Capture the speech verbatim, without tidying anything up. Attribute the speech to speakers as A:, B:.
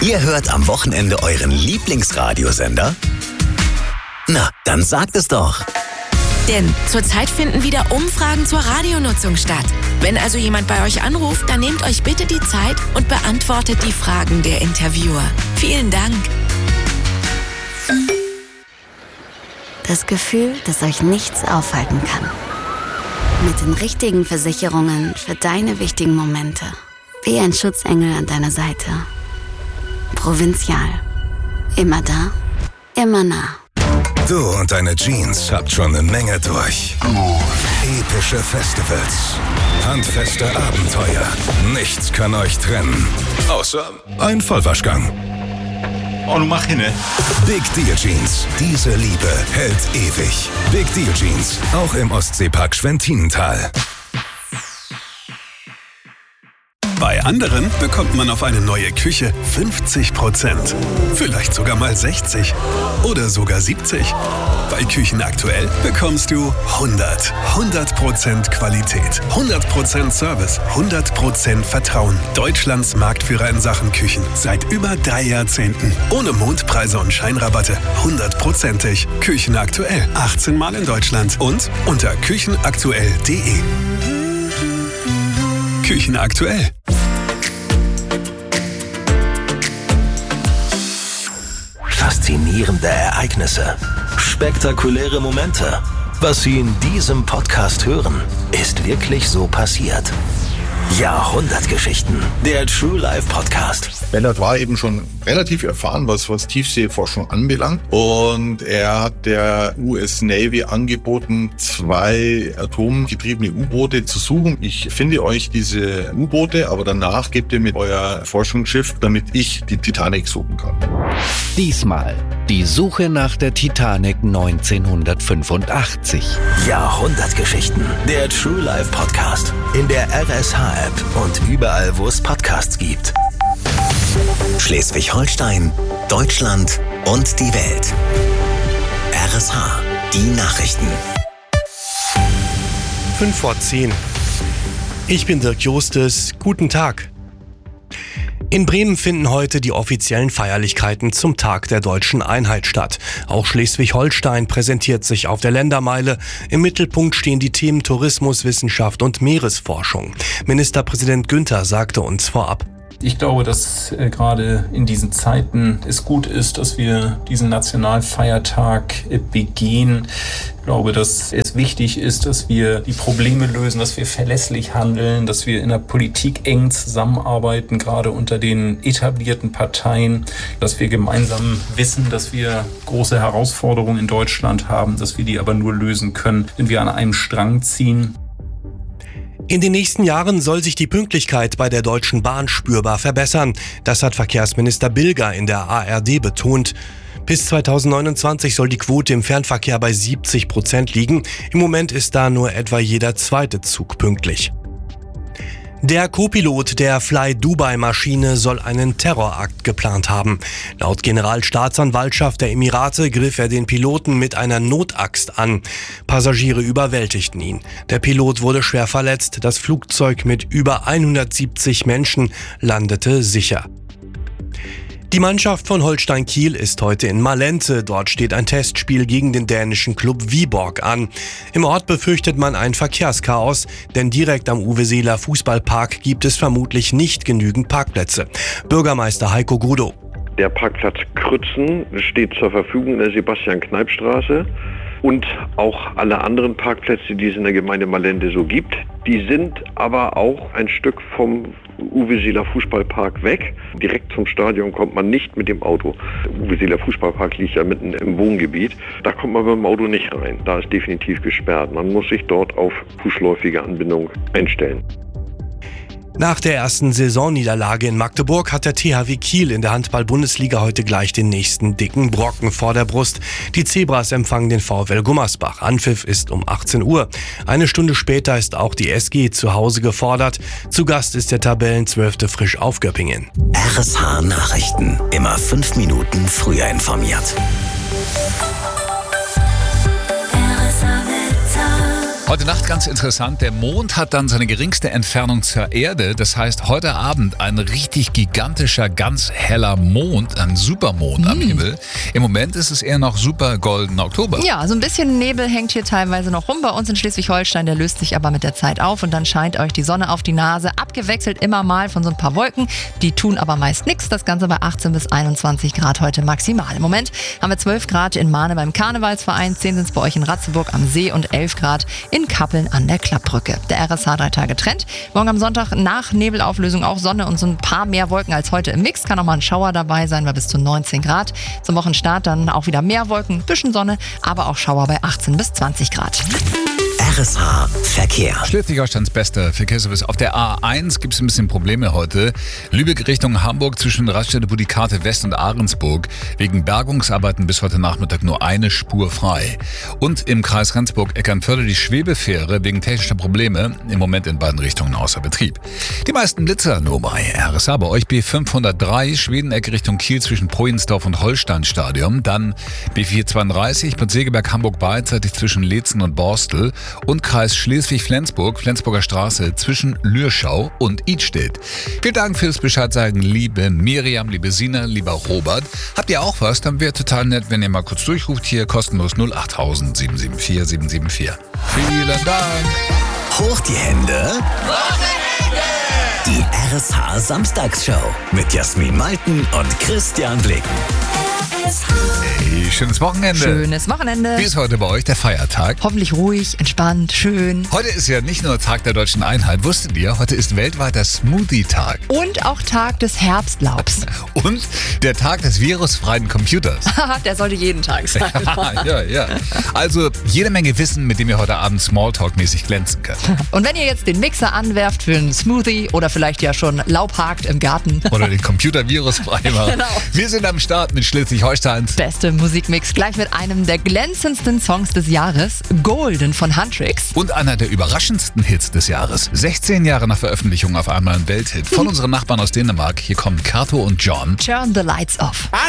A: Ihr hört am Wochenende euren Lieblingsradiosender? Na, dann sagt es doch.
B: Denn zurzeit finden wieder Umfragen zur Radionutzung statt. Wenn also jemand bei euch anruft, dann nehmt euch bitte die Zeit und beantwortet die Fragen der Interviewer. Vielen Dank.
C: Das Gefühl, dass euch nichts aufhalten kann. Mit den richtigen Versicherungen für deine wichtigen Momente. Wie ein Schutzengel an deiner Seite. Provinzial. Immer da, immer nah.
D: Du und deine Jeans habt schon eine Menge durch. Epische Festivals, handfeste Abenteuer. Nichts kann euch trennen. Außer ein Vollwaschgang.
E: Oh, du mach hin, ne?
D: Big Deal Jeans. Diese Liebe hält ewig. Big Deal Jeans. Auch im Ostseepark Schwentinental.
F: Bei anderen bekommt man auf eine neue Küche fünfzig Prozent. Vielleicht sogar mal sechzig oder sogar siebzig. Bei Küchen aktuell bekommst du hundert. hundert Prozent Qualität, hundert Prozent Service, hundert Prozent Vertrauen. Deutschlands Marktführer in Sachen Küchen. Seit über drei Jahrzehnten. Ohne Mondpreise und Scheinrabatte. hundertprozentig. Küchen aktuell. achtzehn Mal in Deutschland. Und unter küchenaktuell punkt de. Küchen aktuell.
G: Faszinierende Ereignisse, spektakuläre Momente. Was Sie in diesem Podcast hören, ist wirklich so passiert. Jahrhundertgeschichten, der True Life Podcast.
H: Bellard war eben schon relativ erfahren, was, was Tiefseeforschung anbelangt. Und er hat der U S Navy angeboten, zwei atomgetriebene U-Boote zu suchen. Ich finde euch diese U-Boote, aber danach gebt ihr mir euer Forschungsschiff, damit ich die Titanic suchen kann.
I: Diesmal die Suche nach der Titanic neunzehnhundertfünfundachtzig.
G: Jahrhundertgeschichten, der True Life Podcast. In der R S H-App und überall, wo es Podcasts gibt.
A: Schleswig-Holstein, Deutschland und die Welt. R S H, die Nachrichten.
J: Fünf vor zehn. Ich bin Dirk Jostes. Guten Tag. In Bremen finden heute die offiziellen Feierlichkeiten zum Tag der deutschen Einheit statt. Auch Schleswig-Holstein präsentiert sich auf der Ländermeile. Im Mittelpunkt stehen die Themen Tourismus, Wissenschaft und Meeresforschung. Ministerpräsident Günther sagte uns vorab:
K: Ich glaube, dass äh, gerade in diesen Zeiten es gut ist, dass wir diesen Nationalfeiertag äh, begehen. Ich glaube, dass es wichtig ist, dass wir die Probleme lösen, dass wir verlässlich handeln, dass wir in der Politik eng zusammenarbeiten, gerade unter den etablierten Parteien, dass wir gemeinsam wissen, dass wir große Herausforderungen in Deutschland haben, dass wir die aber nur lösen können, wenn wir an einem Strang ziehen.
J: In den nächsten Jahren soll sich die Pünktlichkeit bei der Deutschen Bahn spürbar verbessern. Das hat Verkehrsminister Bilger in der A R D betont. Bis zweitausendneunundzwanzig soll die Quote im Fernverkehr bei siebzig Prozent liegen. Im Moment ist da nur etwa jeder zweite Zug pünktlich. Der Co-Pilot der Fly-Dubai-Maschine soll einen Terrorakt geplant haben. Laut Generalstaatsanwaltschaft der Emirate griff er den Piloten mit einer Notaxt an. Passagiere überwältigten ihn. Der Pilot wurde schwer verletzt. Das Flugzeug mit über hundertsiebzig Menschen landete sicher. Die Mannschaft von Holstein Kiel ist heute in Malente. Dort steht ein Testspiel gegen den dänischen Klub Viborg an. Im Ort befürchtet man ein Verkehrschaos, denn direkt am Uwe Seeler Fußballpark gibt es vermutlich nicht genügend Parkplätze. Bürgermeister Heiko Grudow:
L: Der Parkplatz Krützen steht zur Verfügung in der Sebastian-Kneipp-Straße. Und auch alle anderen Parkplätze, die es in der Gemeinde Malente so gibt, die sind aber auch ein Stück vom Uwe Seeler Fußballpark weg. Direkt zum Stadion kommt man nicht mit dem Auto. Der Uwe Seeler Fußballpark liegt ja mitten im Wohngebiet. Da kommt man mit dem Auto nicht rein. Da ist definitiv gesperrt. Man muss sich dort auf fußläufige Anbindung einstellen.
J: Nach der ersten Saisonniederlage in Magdeburg hat der T H W Kiel in der Handball-Bundesliga heute gleich den nächsten dicken Brocken vor der Brust. Die Zebras empfangen den VfL Gummersbach. Anpfiff ist um achtzehn Uhr. Eine Stunde später ist auch die S G zu Hause gefordert. Zu Gast ist der Tabellenzwölfte Frisch auf Göppingen.
A: R S H Nachrichten. Immer fünf Minuten früher informiert.
M: R S H Wetter. Heute Nacht ganz interessant, der Mond hat dann seine geringste Entfernung zur Erde. Das heißt, heute Abend ein richtig gigantischer, ganz heller Mond, ein Supermond mm. am Himmel. Im Moment ist es eher noch super goldener Oktober.
N: Ja, so ein bisschen Nebel hängt hier teilweise noch rum bei uns in Schleswig-Holstein. Der löst sich aber mit der Zeit auf und dann scheint euch die Sonne auf die Nase. Abgewechselt immer mal von so ein paar Wolken. Die tun aber meist nichts. Das Ganze bei achtzehn bis einundzwanzig Grad heute maximal. Im Moment haben wir zwölf Grad in Mahne beim Karnevalsverein, zehn sind es bei euch in Ratzeburg am See und elf Grad in Kappeln an der Klappbrücke. Der R S H drei Tage Trend. Morgen am Sonntag nach Nebelauflösung auch Sonne und so ein paar mehr Wolken als heute im Mix. Kann auch mal ein Schauer dabei sein bei bis zu neunzehn Grad. Zum Wochenstart dann auch wieder mehr Wolken, bisschen Sonne, aber auch Schauer bei achtzehn bis zwanzig Grad.
A: R S H Verkehr.
M: Schleswig-Holsteins bester Verkehrsservice. Auf der A eins gibt es ein bisschen Probleme heute. Lübeck Richtung Hamburg zwischen Raststätte Budikate West und Ahrensburg. Wegen Bergungsarbeiten bis heute Nachmittag nur eine Spur frei. Und im Kreis Rendsburg-Eckernförde die Schwebefähre wegen technischer Probleme im Moment in beiden Richtungen außer Betrieb. Die meisten Blitzer nur bei R S H. Bei euch B fünfhundertdrei Schwedeneck Richtung Kiel zwischen Projensdorf und Holsteinstadion. Dann B vierhundertzweiunddreißig Bad Segeberg Hamburg beidseitig zwischen Leetzen und Borstel. Und Kreis Schleswig-Flensburg, Flensburger Straße zwischen Lürschau und Idstedt. Vielen Dank fürs Bescheid sagen, liebe Miriam, liebe Sina, lieber Robert. Habt ihr auch was? Dann wäre total nett, wenn ihr mal kurz durchruft hier kostenlos null acht tausend sieben sieben vier sieben sieben vier. Vielen Dank.
A: Hoch die Hände. Die R S H Samstagsshow mit Jasmin Malten und Christian Blicken.
M: Hey, schönes Wochenende.
N: Schönes Wochenende.
M: Wie ist heute bei euch der Feiertag?
N: Hoffentlich ruhig, entspannt, schön.
M: Heute ist ja nicht nur Tag der deutschen Einheit. Wusstet ihr, heute ist weltweiter Smoothie-Tag.
N: Und auch Tag des Herbstlaubs.
M: Und der Tag des virusfreien Computers.
N: Der sollte jeden Tag sein.
M: ja, ja. Also jede Menge Wissen, mit dem ihr heute Abend Smalltalk-mäßig glänzen könnt.
N: Und wenn ihr jetzt den Mixer anwerft für einen Smoothie oder vielleicht ja schon Laub hakt im Garten.
M: Oder den Computer virusfrei macht.
N: Genau.
M: Wir sind am Start mit Schleswig-Holsteins
N: beste Musikmix, gleich mit einem der glänzendsten Songs des Jahres, Golden von Huntrix.
M: Und einer der überraschendsten Hits des Jahres. sechzehn Jahre nach Veröffentlichung auf einmal ein Welthit von unseren Nachbarn aus Dänemark. Hier kommen Kato und John.
N: Turn the Lights Off.